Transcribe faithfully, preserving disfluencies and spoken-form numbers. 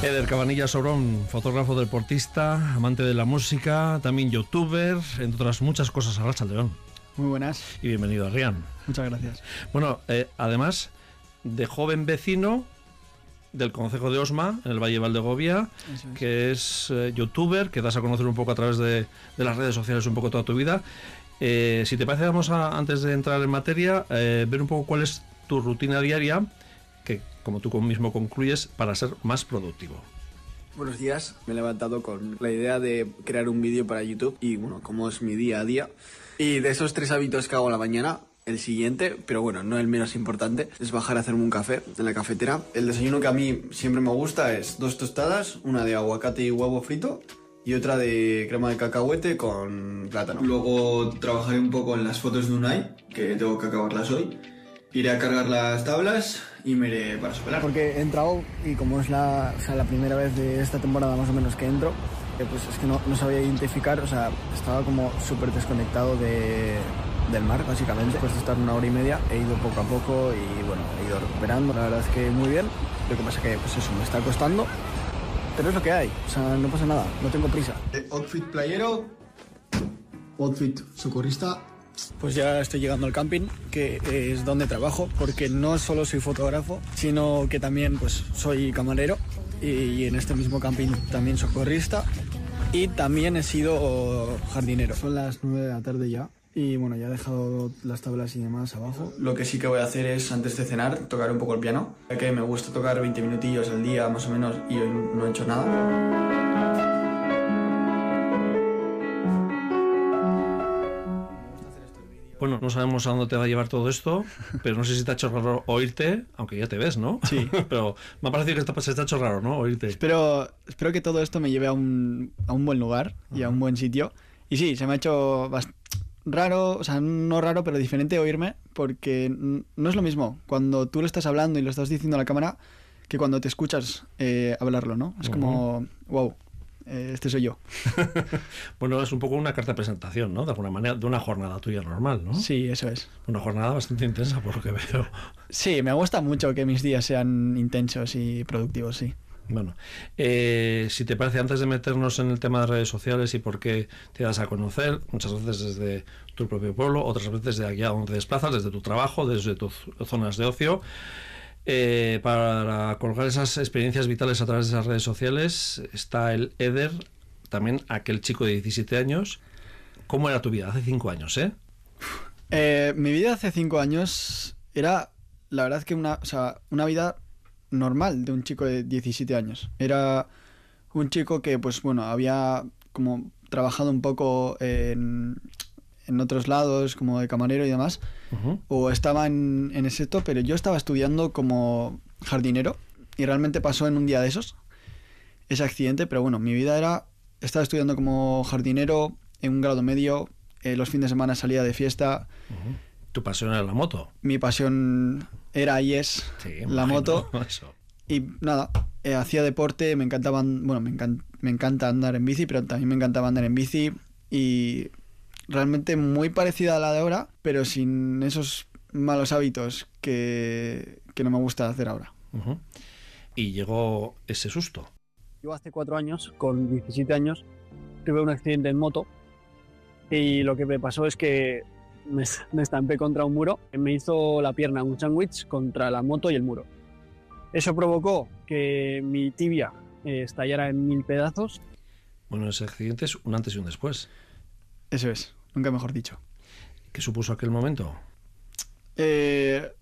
Eder Cabanillas Sobrón, fotógrafo, deportista, amante de la música, también youtuber, entre otras muchas cosas. Arratsaldeon. Muy buenas. Y bienvenido a Rian. Muchas gracias. Bueno, eh, además de joven vecino del concejo de Osma, en el Valle de Valdegovía, es. que es eh, youtuber, que das a conocer un poco a través de, de las redes sociales un poco toda tu vida. Eh, si te parece, vamos a, antes de entrar en materia, eh, ver un poco cuál es tu rutina diaria, que como tú mismo concluyes, para ser más productivo. Buenos días, me he levantado con la idea de crear un vídeo para YouTube y bueno, como es mi día a día. Y de esos tres hábitos que hago a la mañana, el siguiente, pero bueno, no el menos importante, es bajar a hacerme un café en la cafetera. El desayuno que a mí siempre me gusta es dos tostadas, una de aguacate y huevo frito y otra de crema de cacahuete con plátano. Luego trabajaré un poco en las fotos de Unai, que tengo que acabarlas hoy. Iré a cargar las tablas y me iré para sopelar. Porque he entrado y como es la, o sea, la primera vez de esta temporada más o menos que entro, pues es que no, no sabía identificar, o sea, estaba como súper desconectado de, del mar, básicamente. Después de estar una hora y media he ido poco a poco y bueno, he ido recuperando. La verdad es que muy bien. Lo que pasa que pues eso, me está costando, pero es lo que hay, o sea, no pasa nada, no tengo prisa. Outfit playero, outfit socorrista. Pues ya estoy llegando al camping, que es donde trabajo, porque no solo soy fotógrafo, sino que también pues soy camarero y en este mismo camping también socorrista y también he sido jardinero. Son las nueve de la tarde ya y bueno, ya he dejado las tablas y demás abajo. Lo que sí que voy a hacer es, antes de cenar, tocar un poco el piano, ya que me gusta tocar veinte minutillos al día más o menos y hoy no he hecho nada. Bueno, no sabemos a dónde te va a llevar todo esto, pero no sé si te ha hecho raro oírte, aunque ya te ves, ¿no? Sí. Pero me ha parecido que está, se te ha hecho raro, ¿no? Oírte. Espero, espero que todo esto me lleve a un, a un buen lugar y uh-huh. a un buen sitio. Y sí, se me ha hecho bast- raro, o sea, no raro, pero diferente oírme, porque no es lo mismo cuando tú lo estás hablando y lo estás diciendo a la cámara que cuando te escuchas eh, hablarlo, ¿no? Es uh-huh. como, wow. Este soy yo. Bueno, es un poco una carta de presentación, ¿no? De alguna manera, de una jornada tuya normal, ¿no? Sí, eso es. Una jornada bastante intensa, por lo que veo. Sí, me gusta mucho que mis días sean intensos y productivos, sí. Bueno, eh, si te parece, antes de meternos en el tema de redes sociales y por qué te das a conocer, muchas veces desde tu propio pueblo, otras veces desde aquí a donde te desplazas, desde tu trabajo, desde tus zonas de ocio, Eh, para colgar esas experiencias vitales a través de esas redes sociales está el Eder, también aquel chico de diecisiete años. ¿Cómo era tu vida hace cinco años, eh? eh mi vida hace cinco años era, la verdad que una, o sea, una vida normal de un chico de diecisiete años. Era un chico que, pues bueno, había como trabajado un poco en... en otros lados, como de camarero y demás, uh-huh. o estaba en, en ese top, pero yo estaba estudiando como jardinero y realmente pasó en un día de esos ese accidente, pero bueno, mi vida era, estaba estudiando como jardinero en un grado medio, eh, los fines de semana salía de fiesta. Uh-huh. ¿Tu pasión era la moto? Mi pasión era y es sí, la moto. Eso. Y nada, eh, hacía deporte, me encantaban, bueno, me, encanta, me encanta andar en bici, pero también me encantaba andar en bici y realmente muy parecida a la de ahora, pero sin esos malos hábitos que, que no me gusta hacer ahora. Uh-huh. Y llegó ese susto. Yo hace cuatro años, con diecisiete años, tuve un accidente en moto y lo que me pasó es que me, me estampé contra un muro, me hizo la pierna un sándwich contra la moto y el muro. Eso provocó que mi tibia eh, estallara en mil pedazos. Bueno, ese accidente es un antes y un después. Eso es, nunca mejor dicho. ¿Qué supuso aquel momento? Eh,